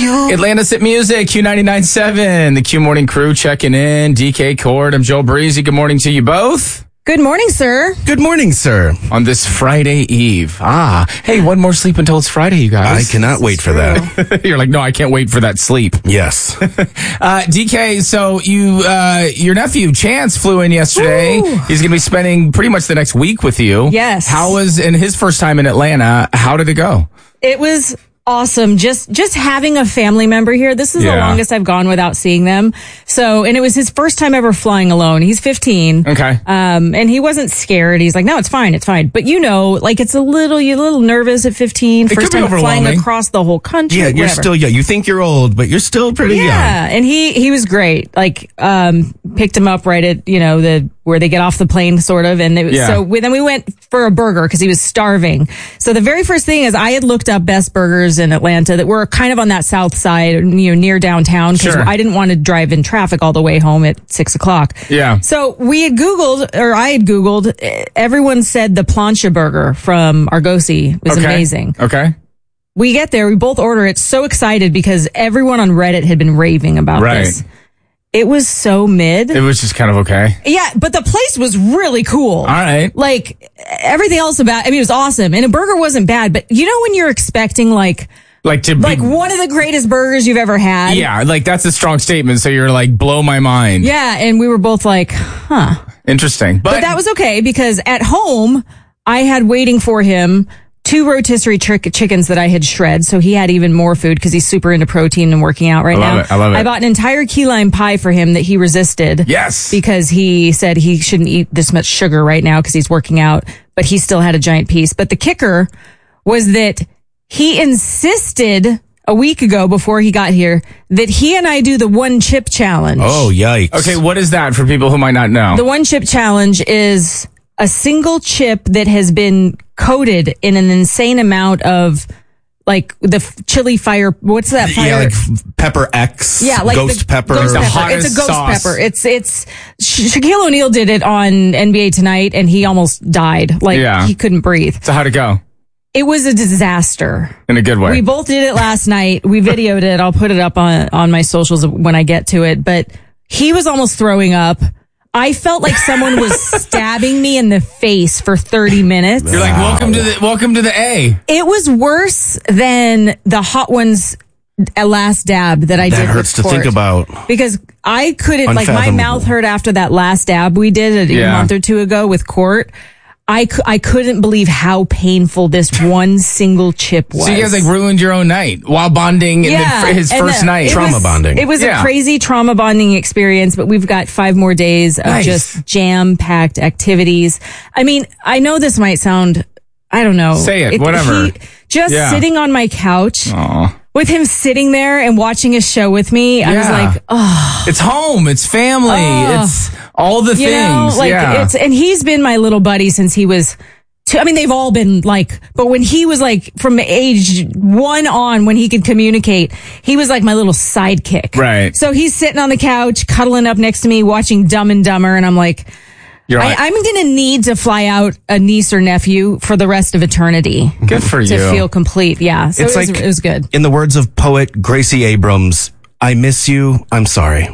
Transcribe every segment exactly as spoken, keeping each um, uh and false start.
you. Atlanta's Hit Music, Q ninety-nine point seven. The Q Morning Crew checking in. D K Cord, I'm Joel Breezy. Good morning to you both. Good morning, sir. Good morning, sir. On this Friday Eve. Ah, hey, one more sleep until it's Friday, you guys. I cannot wait for that. You're like, no, I can't wait for that sleep. Yes. uh, D K, so you, uh, your nephew, Chance, flew in yesterday. Ooh. He's going to be spending pretty much the next week with you. Yes. How was, in his first time in Atlanta, how did it go? It was awesome. Just just having a family member here. This is Yeah. the longest I've gone without seeing them. So, and it was his first time ever flying alone. He's fifteen. Okay. Um, and he wasn't scared. He's like, no, it's fine. It's fine. But you know, like it's a little, you're a little nervous at fifteen. It First could be time flying overwhelming. across the whole country. Yeah, you're whatever. still young. You think you're old, but you're still pretty young. Yeah, and he he was great. Like, um, picked him up right at you know the where they get off the plane, sort of. And it was, Yeah. so we, then we went for a burger because he was starving. So the very first thing is I had looked up best burgers in Atlanta that were kind of on that south side, you know, near downtown, because Sure. I didn't want to drive in traffic all the way home at six o'clock. Yeah. So we had Googled, or I had Googled. eh, Everyone said the plancha burger from Argosy was Okay. amazing. Okay. We get there, we both order it, so excited because everyone on Reddit had been raving about Right. this. It was so mid. It was just kind of okay. Yeah, but the place was really cool. All right. Like everything else about, I mean, it was awesome. And a burger wasn't bad, but you know when you're expecting like, Like to be, like one of the greatest burgers you've ever had? yeah, like that's a strong statement. So you're like, blow my mind. Yeah, and we were both like, huh. Interesting. But, But that was okay because at home, I had waiting for him two rotisserie chick- chickens that I had shred. So he had even more food because he's super into protein and working out right I love now. it. I love it. I bought an entire key lime pie for him that he resisted. Yes. Because he said he shouldn't eat this much sugar right now because he's working out, but he still had a giant piece. But the kicker was that he insisted a week ago before he got here that he and I do the one chip challenge. Oh, yikes. Okay, what is that for people who might not know? The one chip challenge is a single chip that has been coated in an insane amount of like the f- chili fire. What's that fire? Yeah, like f- Pepper X. Yeah, like Ghost the Pepper. Ghost The pepper. hottest It's a ghost sauce. pepper. It's it's Sha- Shaquille O'Neal did it on N B A Tonight, and he almost died. Like Yeah. he couldn't breathe. So how'd it go? It was a disaster. In a good way. We both did it last night. We videoed it. I'll put it up on on my socials when I get to it. But he was almost throwing up. I felt like someone was stabbing me in the face for thirty minutes. You're like, welcome to the welcome to the A. It was worse than the Hot Ones uh, last dab that I That did. hurts to with think Court. about. Because I couldn't, like my Unfathomable. mouth hurt after that last dab we did a, Yeah. a month or two ago with Court. I, cou- I couldn't believe how painful this one single chip was. So you guys like ruined your own night while bonding in Yeah, the, his and first the- night. it Trauma was- bonding. It was Yeah. a crazy trauma bonding experience, but we've got five more days of Nice. just jam-packed activities. I mean, I know this might sound, I don't know. Say it, whatever. he- just Yeah. sitting on my couch Aw. with him sitting there and watching a show with me, I was Yeah. like, oh, It's home. It's family. Oh. It's all the you things. know, like yeah. it's, and he's been my little buddy since he was two. I mean, they've all been like, but when he was like from age one on, when he could communicate, he was like my little sidekick. Right. So he's sitting on the couch, cuddling up next to me, watching Dumb and Dumber. And I'm like, You're I, like, I'm going to need to fly out a niece or nephew for the rest of eternity good for to you. feel complete. Yeah. So It's it was, like- it was good. In the words of poet Gracie Abrams, I miss you. I'm sorry.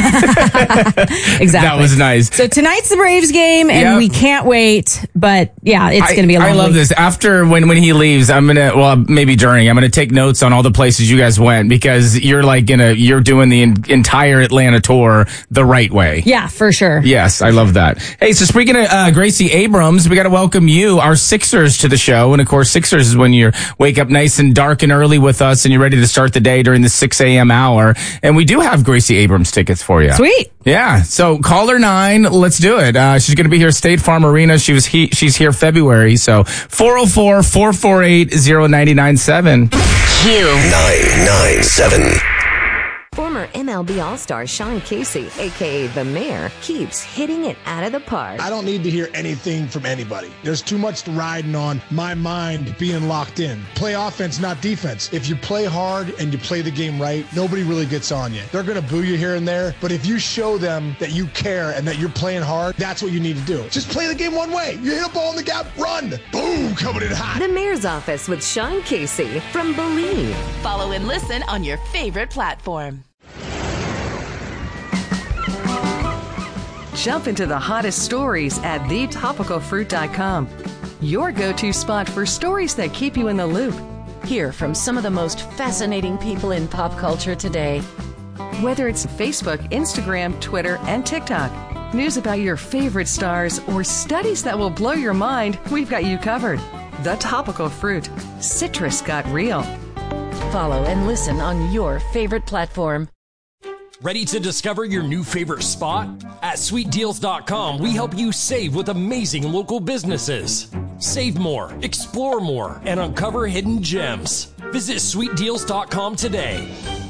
Exactly. That was nice. So tonight's the Braves game, and Yep. we can't wait. But yeah, it's going to be a long I love week. this. After when when he leaves, I'm gonna well maybe during I'm gonna take notes on all the places you guys went because you're like gonna you're doing the en- entire Atlanta tour the right way. Yeah, for sure. Yes, I love that. Hey, so speaking of uh, Gracie Abrams, we got to welcome you, our Sixers, to the show. And of course, Sixers is when you wake up nice and dark and early with us and you're ready to start the day during the six a.m. hour. And we do have Gracie Abrams tickets for you. Sweet. Yeah. So caller nine, let's do it. Uh, she's going to be here at State Farm Arena. She was he, she's here February. So four oh four, four four eight, oh nine nine seven. Q nine nine seven. For Former M L B All-Star Sean Casey, a k a. The Mayor, keeps hitting it out of the park. I don't need to hear anything from anybody. There's too much riding on my mind being locked in. Play offense, not defense. If you play hard and you play the game right, nobody really gets on you. They're going to boo you here and there, but if you show them that you care and that you're playing hard, that's what you need to do. Just play the game one way. You hit a ball in the gap, run. Boom, coming in hot. The Mayor's Office with Sean Casey from Believe. Follow and listen on your favorite platform. Jump into the hottest stories at the topical fruit dot com. Your go-to spot for stories that keep you in the loop. Hear from some of the most fascinating people in pop culture today. Whether it's Facebook, Instagram, Twitter, and TikTok, news about your favorite stars, or studies that will blow your mind, we've got you covered. The Topical Fruit. Citrus got real. Follow and listen on your favorite platform. Ready to discover your new favorite spot? At sweet deals dot com, we help you save with amazing local businesses. Save more, explore more, and uncover hidden gems. Visit sweet deals dot com today.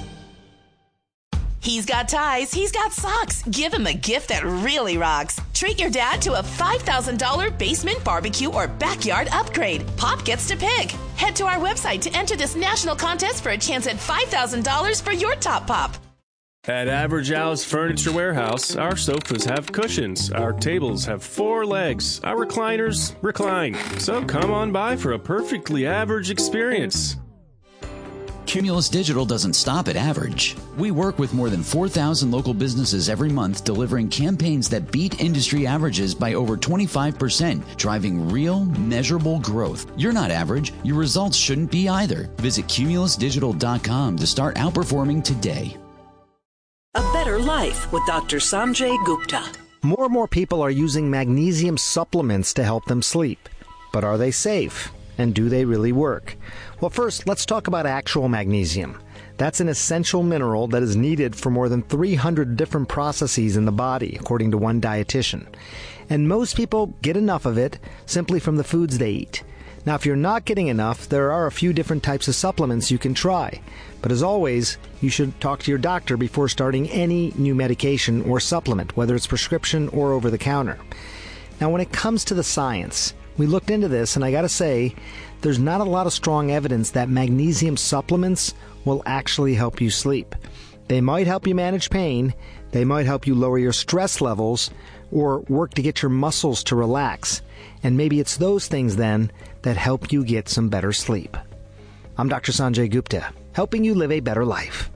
He's got ties, he's got socks. Give him a gift that really rocks. Treat your dad to a five thousand dollars basement barbecue or backyard upgrade. Pop gets to pick. Head to our website to enter this national contest for a chance at five thousand dollars for your top pop. At Average Al's Furniture Warehouse, our sofas have cushions, our tables have four legs, our recliners recline. So come on by for a perfectly average experience. Cumulus Digital doesn't stop at average. We work with more than four thousand local businesses every month, delivering campaigns that beat industry averages by over twenty-five percent, driving real, measurable growth. You're not average. Your results shouldn't be either. Visit cumulus digital dot com to start outperforming today. A Better Life with Doctor Sanjay Gupta. More and more people are using magnesium supplements to help them sleep. But are they safe? And do they really work? Well, first, let's talk about actual magnesium. That's an essential mineral that is needed for more than three hundred different processes in the body, according to one dietitian. And most people get enough of it simply from the foods they eat. Now, if you're not getting enough, there are a few different types of supplements you can try. But as always, you should talk to your doctor before starting any new medication or supplement, whether it's prescription or over the counter. Now, when it comes to the science, we looked into this, and I gotta say, there's not a lot of strong evidence that magnesium supplements will actually help you sleep. They might help you manage pain, they might help you lower your stress levels, or work to get your muscles to relax. And maybe it's those things then that help you get some better sleep. I'm Doctor Sanjay Gupta, helping you live a better life.